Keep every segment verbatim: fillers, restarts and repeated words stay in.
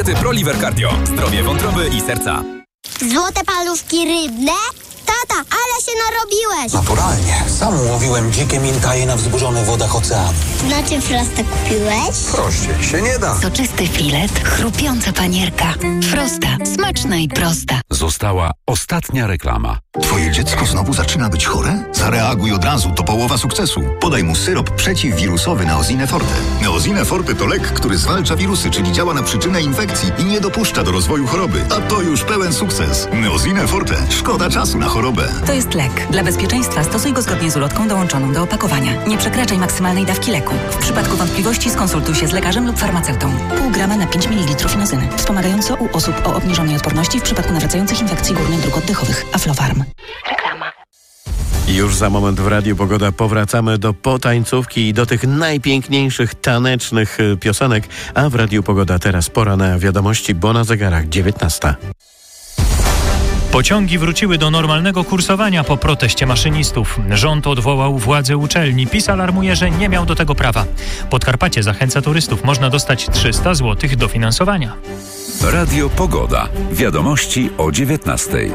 ProLiver Cardio. Zdrowie wątroby i serca. Złote paluszki rybne? Tata, ale się narobiłeś! Naturalnie. Sam łowiłem dzikie minkaje na wzburzonych wodach oceanu. Znaczy Frosta kupiłeś? Prościej się nie da. Soczysty filet, chrupiąca panierka. Frosta. Smaczna i prosta. Została ostatnia reklama. Twoje dziecko znowu zaczyna być chore? Zareaguj od razu, to połowa sukcesu. Podaj mu syrop przeciwwirusowy Neosine Forte. Neosine Forte to lek, który zwalcza wirusy, czyli działa na przyczynę infekcji i nie dopuszcza do rozwoju choroby. A to już pełen sukces. Neosine Forte. Szkoda czasu na chorobę. To jest lek. Dla bezpieczeństwa stosuj go zgodnie z ulotką dołączoną do opakowania. Nie przekraczaj maksymalnej dawki leku. W przypadku wątpliwości skonsultuj się z lekarzem lub farmaceutą. Pół grama na pięć mililitrów inozyny. Wspomagająco u osób o obniżonej odporności w przypadku nawracających infekcji górnych dróg oddechowych. Aflofarm. Reklama. Już za moment w Radiu Pogoda powracamy do potańcówki i do tych najpiękniejszych tanecznych piosenek, a w Radiu Pogoda teraz pora na wiadomości, bo na zegarach dziewiętnasta. Pociągi wróciły do normalnego kursowania po proteście maszynistów. Rząd odwołał władze uczelni. PiS alarmuje, że nie miał do tego prawa. Podkarpacie zachęca turystów. Można dostać trzysta złotych dofinansowania. Radio Pogoda. Wiadomości o dziewiętnastej.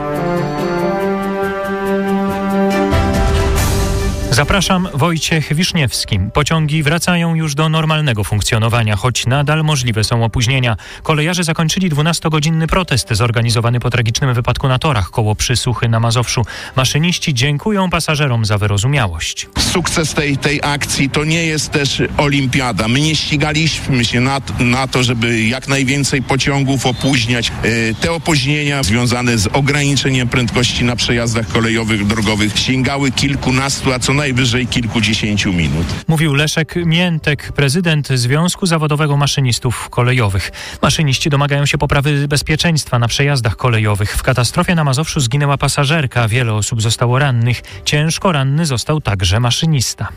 Zapraszam, Wojciech Wiszniewski. Pociągi wracają już do normalnego funkcjonowania, choć nadal możliwe są opóźnienia. Kolejarze zakończyli dwunastogodzinny protest zorganizowany po tragicznym wypadku na torach koło Przysuchy na Mazowszu. Maszyniści dziękują pasażerom za wyrozumiałość. Sukces tej, tej akcji to nie jest też olimpiada. My nie ścigaliśmy się na, na to, żeby jak najwięcej pociągów opóźniać. Te opóźnienia związane z ograniczeniem prędkości na przejazdach kolejowych, drogowych sięgały kilkunastu, a co najwyżej kilkudziesięciu minut. Mówił Leszek Miętek, prezydent Związku Zawodowego Maszynistów Kolejowych. Maszyniści domagają się poprawy bezpieczeństwa na przejazdach kolejowych. W katastrofie na Mazowszu zginęła pasażerka, wiele osób zostało rannych. Ciężko ranny został także maszynista.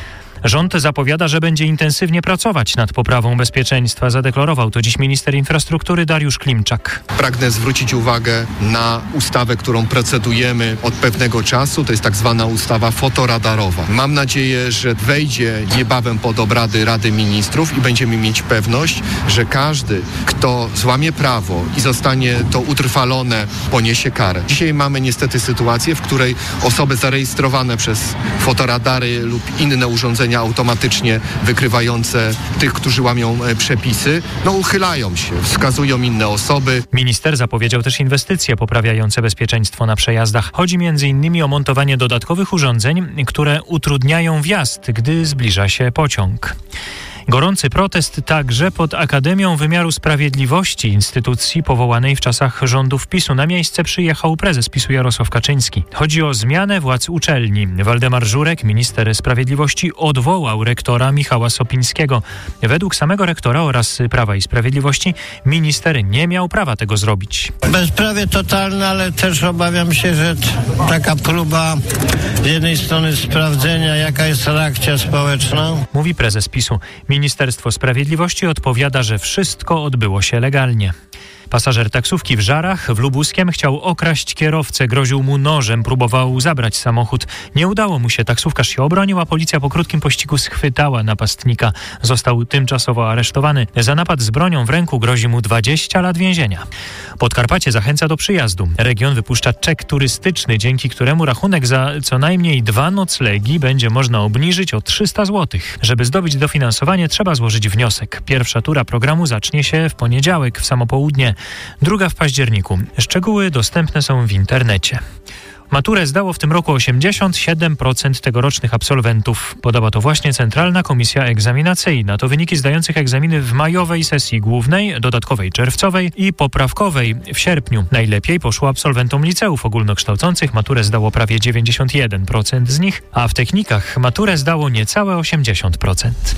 Rząd zapowiada, że będzie intensywnie pracować nad poprawą bezpieczeństwa. Zadeklarował to dziś minister infrastruktury Dariusz Klimczak. Pragnę zwrócić uwagę na ustawę, którą procedujemy od pewnego czasu. To jest tak zwana ustawa fotoradarowa. Mam nadzieję, że wejdzie niebawem pod obrady Rady Ministrów i będziemy mieć pewność, że każdy, kto złamie prawo i zostanie to utrwalone, poniesie karę. Dzisiaj mamy niestety sytuację, w której osoby zarejestrowane przez fotoradary lub inne urządzenia automatycznie wykrywające tych, którzy łamią przepisy, no uchylają się, wskazują inne osoby. Minister zapowiedział też inwestycje poprawiające bezpieczeństwo na przejazdach. Chodzi między innymi o montowanie dodatkowych urządzeń, które utrudniają wjazd, gdy zbliża się pociąg. Gorący protest także pod Akademią Wymiaru Sprawiedliwości, instytucji powołanej w czasach rządów PiSu. Na miejsce przyjechał prezes PiSu Jarosław Kaczyński. Chodzi o zmianę władz uczelni. Waldemar Żurek, minister sprawiedliwości, odwołał rektora Michała Sopińskiego. Według samego rektora oraz Prawa i Sprawiedliwości minister nie miał prawa tego zrobić. Bezprawie totalne, ale też obawiam się, że taka próba z jednej strony sprawdzenia, jaka jest reakcja społeczna. Mówi prezes PiSu. Ministerstwo Sprawiedliwości odpowiada, że wszystko odbyło się legalnie. Pasażer taksówki w Żarach w Lubuskiem chciał okraść kierowcę, groził mu nożem, próbował zabrać samochód. Nie udało mu się, taksówkarz się obronił, a policja po krótkim pościgu schwytała napastnika. Został tymczasowo aresztowany. Za napad z bronią w ręku grozi mu dwadzieścia lat więzienia. Podkarpacie zachęca do przyjazdu. Region wypuszcza czek turystyczny, dzięki któremu rachunek za co najmniej dwa noclegi będzie można obniżyć o trzysta złotych. Żeby zdobyć dofinansowanie, trzeba złożyć wniosek. Pierwsza tura programu zacznie się w poniedziałek w samo południe. Druga w październiku. Szczegóły dostępne są w internecie. Maturę zdało w tym roku osiemdziesiąt siedem procent tegorocznych absolwentów. Podała to właśnie Centralna Komisja Egzaminacyjna. To wyniki zdających egzaminy w majowej sesji głównej, dodatkowej czerwcowej i poprawkowej w sierpniu. Najlepiej poszło absolwentom liceów ogólnokształcących. Maturę zdało prawie dziewięćdziesiąt jeden procent z nich, a w technikach maturę zdało niecałe osiemdziesiąt procent.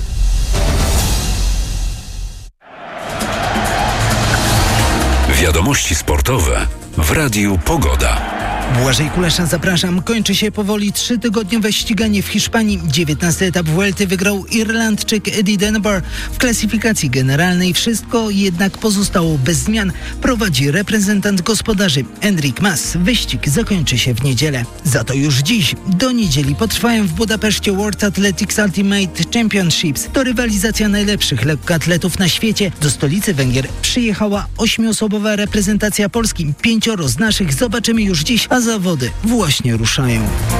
Wiadomości sportowe w Radiu Pogoda. Błażej Kulesza, zapraszam. Kończy się powoli trzytygodniowe ściganie w Hiszpanii. dziewiętnasty etap Vuelty wygrał Irlandczyk Eddie Dunbar. W klasyfikacji generalnej wszystko jednak pozostało bez zmian. Prowadzi reprezentant gospodarzy Enric Mas. Wyścig zakończy się w niedzielę. Za to już dziś, do niedzieli, potrwają w Budapeszcie World Athletics Ultimate Championships. To rywalizacja najlepszych lekkoatletów na świecie. Do stolicy Węgier przyjechała ośmioosobowa reprezentacja Polski. Pięcioro z naszych zobaczymy już dziś, a zawody właśnie ruszają.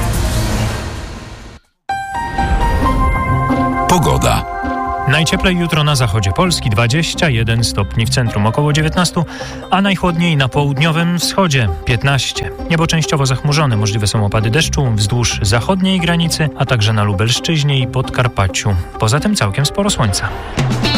Pogoda. Najcieplej jutro na zachodzie Polski dwadzieścia jeden stopni, w centrum około dziewiętnaście, a najchłodniej na południowym wschodzie piętnaście. Niebo częściowo zachmurzone, możliwe są opady deszczu wzdłuż zachodniej granicy, a także na Lubelszczyźnie i Podkarpaciu. Poza tym całkiem sporo słońca.